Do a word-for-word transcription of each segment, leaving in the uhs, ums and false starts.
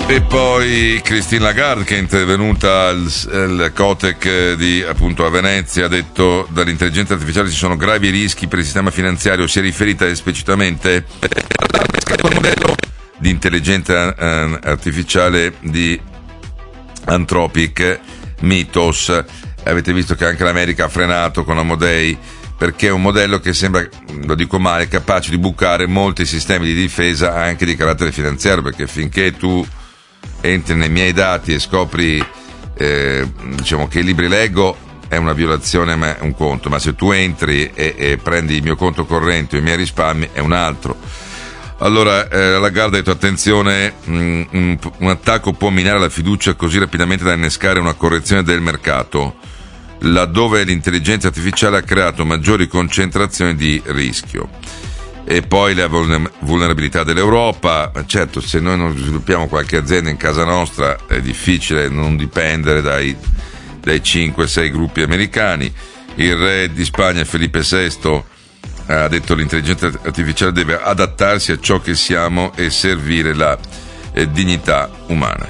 E poi Christine Lagarde, che è intervenuta al, al Cotec di appunto a Venezia, ha detto: dall'intelligenza artificiale ci sono gravi rischi per il sistema finanziario. Si è riferita esplicitamente al modello di intelligenza eh, artificiale di Anthropic, Mythos. Avete visto che anche l'America ha frenato con Amodei, perché è un modello che sembra, lo dico male, capace di bucare molti sistemi di difesa anche di carattere finanziario, perché finché tu entri nei miei dati e scopri eh, diciamo che i libri leggo, è una violazione, ma è un conto, ma se tu entri e, e prendi il mio conto corrente o i miei risparmi è un altro. Allora eh, Lagarde ha detto: attenzione, mh, un, un attacco può minare la fiducia così rapidamente da innescare una correzione del mercato, laddove l'intelligenza artificiale ha creato maggiori concentrazioni di rischio. E poi la vulnerabilità dell'Europa. Certo, se noi non sviluppiamo qualche azienda in casa nostra è difficile non dipendere dai, dai cinque sei gruppi americani. Il re di Spagna, Felipe sesto, ha detto: l'intelligenza artificiale deve adattarsi a ciò che siamo e servire la eh, dignità umana.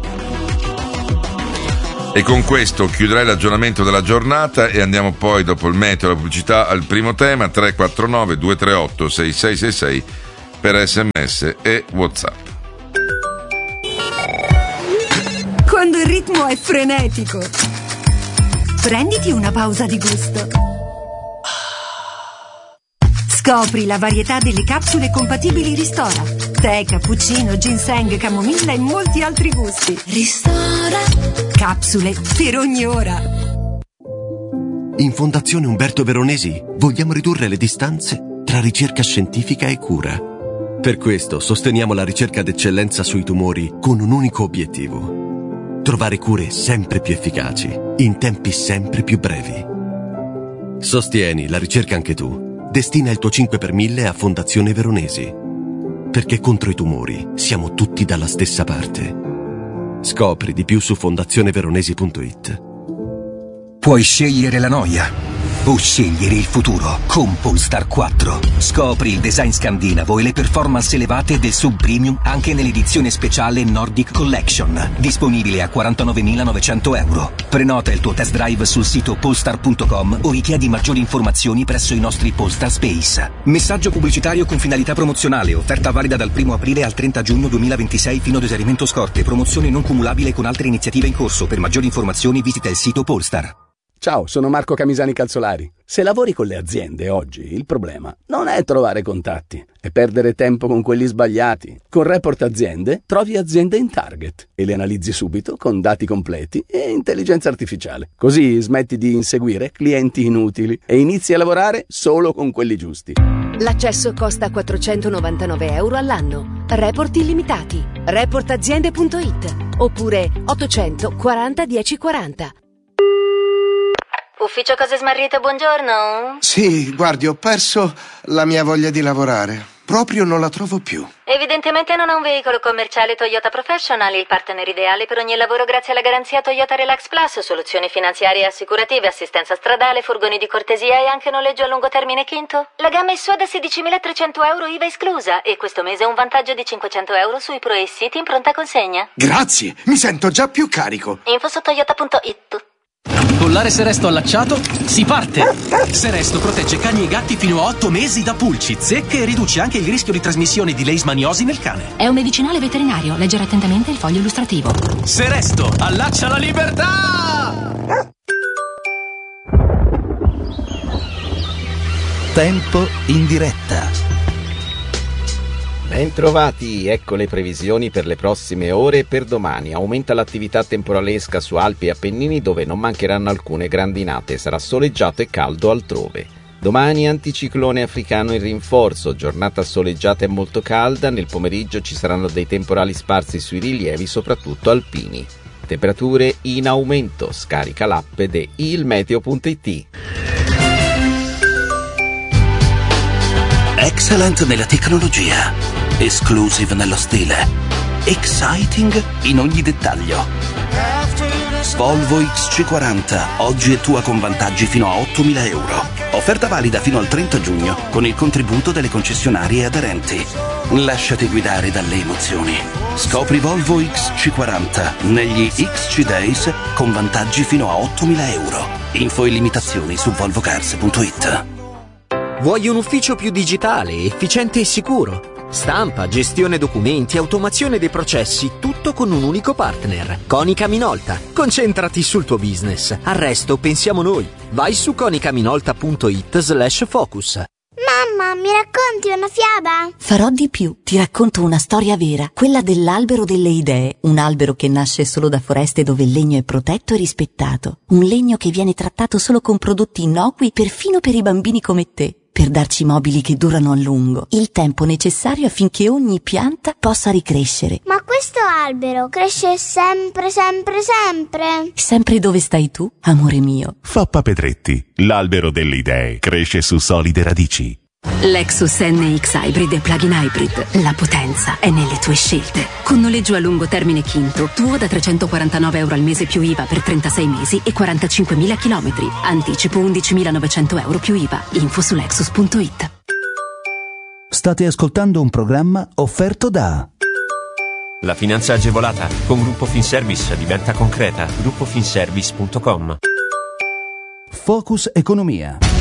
E con questo chiuderei l'aggiornamento della giornata e andiamo poi, dopo il meteo e la pubblicità, al primo tema. Tre quattro nove due tre otto sei sei sei sei per sms e WhatsApp. Quando il ritmo è frenetico, prenditi una pausa di gusto. Scopri la varietà delle capsule compatibili Ristora: tè, cappuccino, ginseng, camomilla e molti altri gusti. Ristora. Capsule per ogni ora. In Fondazione Umberto Veronesi vogliamo ridurre le distanze tra ricerca scientifica e cura. Per questo sosteniamo la ricerca d'eccellenza sui tumori con un unico obiettivo: trovare cure sempre più efficaci, in tempi sempre più brevi. Sostieni la ricerca anche tu. Destina il tuo cinque per mille a Fondazione Veronesi. Perché contro i tumori siamo tutti dalla stessa parte. Scopri di più su fondazione veronesi punto it. Puoi scegliere la noia o scegliere il futuro con Polestar quattro. Scopri il design scandinavo e le performance elevate del sub premium anche nell'edizione speciale Nordic Collection, disponibile a quarantanovemilanovecento euro. Prenota il tuo test drive sul sito polestar punto com o richiedi maggiori informazioni presso i nostri Polestar Space. Messaggio pubblicitario con finalità promozionale, offerta valida dal primo aprile al trenta giugno duemilaventisei fino ad esaurimento scorte, promozione non cumulabile con altre iniziative in corso. Per maggiori informazioni visita il sito Polestar. Ciao, sono Marco Camisani Calzolari. Se lavori con le aziende oggi, il problema non è trovare contatti, è perdere tempo con quelli sbagliati. Con Report Aziende trovi aziende in target e le analizzi subito con dati completi e intelligenza artificiale. Così smetti di inseguire clienti inutili e inizi a lavorare solo con quelli giusti. L'accesso costa quattrocentonovantanove euro all'anno. Report illimitati. report aziende punto it oppure ottocento quaranta dieci quaranta. Ufficio Cose Smarrite, buongiorno. Sì, guardi, ho perso la mia voglia di lavorare. Proprio non la trovo più. Evidentemente non ha un veicolo commerciale Toyota Professional, il partner ideale per ogni lavoro grazie alla garanzia Toyota Relax Plus, soluzioni finanziarie e assicurative, assistenza stradale, furgoni di cortesia e anche noleggio a lungo termine quinto. La gamma è sua da sedicimilatrecento euro I V A esclusa e questo mese un vantaggio di cinquecento euro sui Pro e City in pronta consegna. Grazie, mi sento già più carico. Info su toyota punto it. Collare Seresto allacciato, si parte! Seresto protegge cani e gatti fino a otto mesi da pulci, zecche e riduce anche il rischio di trasmissione di leishmaniosi nel cane. È un medicinale veterinario, leggere attentamente il foglio illustrativo. Seresto, allaccia la libertà! Tempo in diretta. Bentrovati, ecco le previsioni per le prossime ore e per domani. Aumenta l'attività temporalesca su Alpi e Appennini, dove non mancheranno alcune grandinate, sarà soleggiato e caldo altrove. Domani anticiclone africano in rinforzo, giornata soleggiata e molto calda, nel pomeriggio ci saranno dei temporali sparsi sui rilievi, soprattutto alpini. Temperature in aumento, scarica l'app di ilmeteo punto it. Excellent nella tecnologia, exclusive nello stile, exciting in ogni dettaglio. Volvo X C quaranta, oggi è tua con vantaggi fino a ottomila euro. Offerta valida fino al trenta giugno con il contributo delle concessionarie aderenti. Lasciati guidare dalle emozioni. Scopri Volvo X C quaranta negli X C Days con vantaggi fino a ottomila euro. Info e limitazioni su volvo cars punto it. Vuoi un ufficio più digitale, efficiente e sicuro? Stampa, gestione documenti, automazione dei processi, tutto con un unico partner. Konica Minolta. Concentrati sul tuo business. Al resto pensiamo noi. Vai su konicaminolta punto it slash focus. Mamma, mi racconti una fiaba? Farò di più. Ti racconto una storia vera, quella dell'albero delle idee. Un albero che nasce solo da foreste dove il legno è protetto e rispettato. Un legno che viene trattato solo con prodotti innocui perfino per i bambini come te. Per darci mobili che durano a lungo, il tempo necessario affinché ogni pianta possa ricrescere. Ma questo albero cresce sempre, sempre, sempre? Sempre dove stai tu, amore mio. Foppa Pedretti, l'albero delle idee, cresce su solide radici. Lexus N X Hybrid e Plug-in Hybrid. La potenza è nelle tue scelte. Con noleggio a lungo termine Kinto, tuo da trecentoquarantanove euro al mese più I V A per trentasei mesi e quarantacinquemila chilometri. Anticipo undicimilanovecento euro più I V A. Info su lexus punto it. State ascoltando un programma offerto da... La finanza agevolata con Gruppo Finservice diventa concreta. gruppo finservice punto com. Focus Economia.